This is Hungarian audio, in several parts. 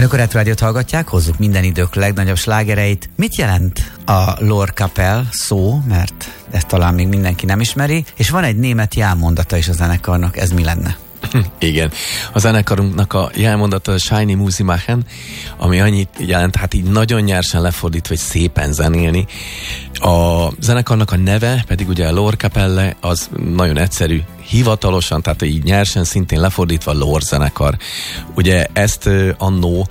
Önök a Retro Rádiót hallgatják, hozzuk minden idők legnagyobb slágereit. Mit jelent a Lorkapell szó, mert ezt talán még mindenki nem ismeri, és van egy német jelmondata is a zenekarnak, ez mi lenne? Igen. A zenekarunknak a jelmondata a Shiny Musi Machen, ami annyit jelent, hát így nagyon nyersen lefordítva, hogy szépen zenélni. A zenekarnak a neve pedig ugye a Lorkapelle, az nagyon egyszerű, hivatalosan, tehát így nyersen szintén lefordítva Lor zenekar. Ugye ezt annó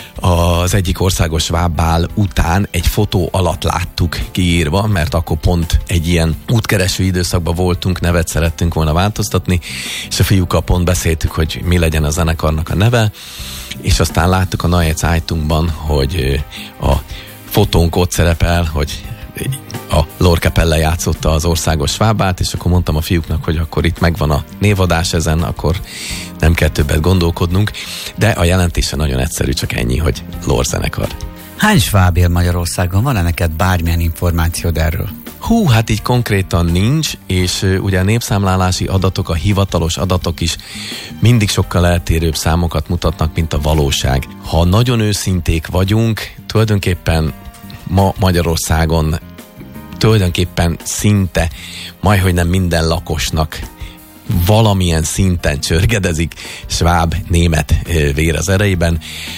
az egyik országos svábbál után egy fotó alatt láttuk kiírva, mert akkor pont egy ilyen útkereső időszakban voltunk, nevet szerettünk volna változtatni, és a fiúkkal pont beszéltük, hogy mi legyen a zenekarnak a neve, és aztán láttuk a Neue Zeitungban, hogy a fotónk ott szerepel, hogy a Lorkapelle játszotta az országos svábát, és akkor mondtam a fiúknak, hogy akkor itt megvan a névadás ezen, akkor nem kell többet gondolkodnunk, de a jelentése nagyon egyszerű, csak ennyi, hogy Lor zenekar. Hány sváb él Magyarországon? Van-e neked bármilyen információd erről? Hát így konkrétan nincs, és ugye a népszámlálási adatok, a hivatalos adatok is mindig sokkal eltérőbb számokat mutatnak, mint a valóság. Ha nagyon őszinték vagyunk, tulajdonképpen ma Magyarországon tulajdonképpen szinte majdhogy nem minden lakosnak valamilyen szinten csörgedezik sváb, német vér az erejében.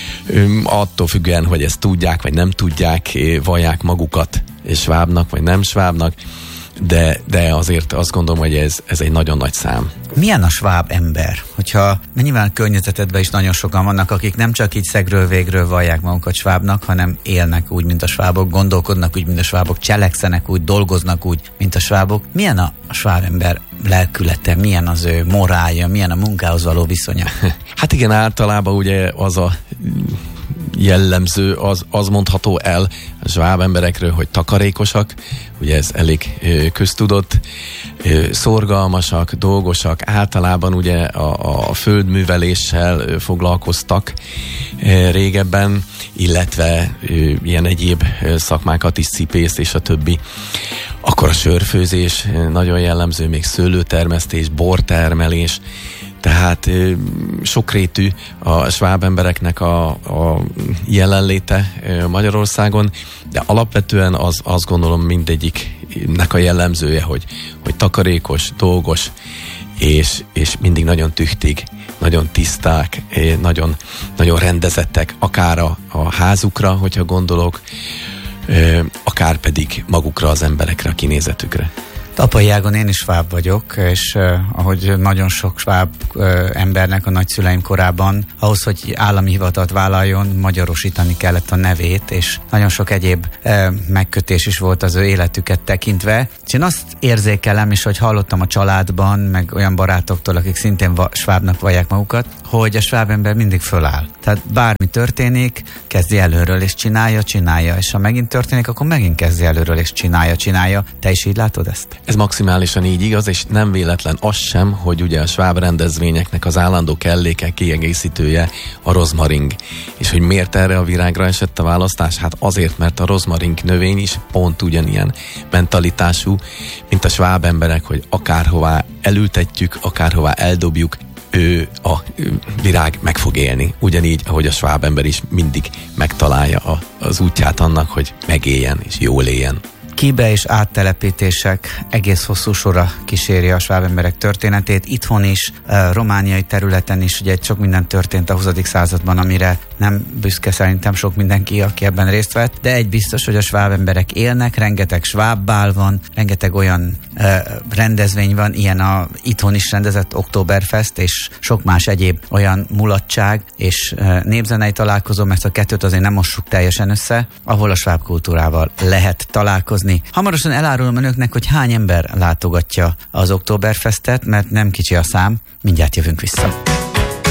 Attól függően, hogy ezt tudják, vagy nem tudják, vallják magukat svábnak, vagy nem svábnak, de azért azt gondolom, hogy ez egy nagyon nagy szám. Milyen a sváb ember? Hogyha nyilván környezetedben is nagyon sokan vannak, akik nem csak így szegről végről vallják magukat svábnak, hanem élnek úgy, mint a svábok, gondolkodnak úgy, mint a svábok, cselekszenek úgy, dolgoznak úgy, mint a svábok. Milyen a sváb ember lelkülete, milyen az ő morálja, milyen a munkához való viszonya? Hát igen, általában ugye az a jellemző, az mondható el a sváb emberekről, hogy takarékosak, ugye ez elég köztudott, szorgalmasak, dolgosak, általában ugye a földműveléssel foglalkoztak régebben, illetve ilyen egyéb szakmákat is, cipészt és a többi. Akkor a sörfőzés nagyon jellemző, még szőlőtermesztés, bortermelés, tehát sokrétű a sváb embereknek a jelenléte Magyarországon, de alapvetően azt gondolom mindegyiknek a jellemzője, hogy takarékos, dolgos, és mindig nagyon tüchtig, nagyon tiszták, nagyon, nagyon rendezettek, akár a házukra, hogyha gondolok, akár pedig magukra, az emberekre, a kinézetükre. Apai ágon én is sváb vagyok, és ahogy nagyon sok sváb embernek a nagyszüleim korában, ahhoz, hogy állami hivatalt vállaljon, magyarosítani kellett a nevét, és nagyon sok egyéb megkötés is volt az ő életüket tekintve. És én azt érzékelem, és hogy hallottam a családban, meg olyan barátoktól, akik szintén svábnak vallják magukat, hogy a sváb ember mindig föláll. Tehát bármi történik, kezdi előről és csinálja, és ha megint történik, akkor megint kezdi előről és csinálja. Te is így látod ezt? Ez maximálisan így igaz, és nem véletlen az sem, hogy ugye a sváb rendezvényeknek az állandó kelléke, kiegészítője a rozmaring. És hogy miért erre a virágra esett a választás? Hát azért, mert a rozmaring növény is pont ugyanilyen mentalitású, mint a sváb emberek, hogy akárhová elültetjük, akárhová eldobjuk, a virág meg fog élni. Ugyanígy, ahogy a sváb ember is mindig megtalálja az útját annak, hogy megéljen és jól éljen. Kibe és áttelepítések egész hosszú sora kíséri a sváb emberek történetét. Itthon is, romániai területen is, ugye sok minden történt a 20. században, amire nem büszke szerintem sok mindenki, aki ebben részt vett, de egy biztos, hogy a sváb emberek élnek, rengeteg svábbál van, rengeteg olyan rendezvény van, ilyen a itthon is rendezett Oktoberfest, és sok más egyéb olyan mulatság, és népzenei találkozó, mert a kettőt azért nem mossuk teljesen össze, ahol a sváb kultúrával lehet találkozni. Hamarosan elárulom önöknek, hogy hány ember látogatja az Oktoberfestet, mert nem kicsi a szám, mindjárt jövünk vissza.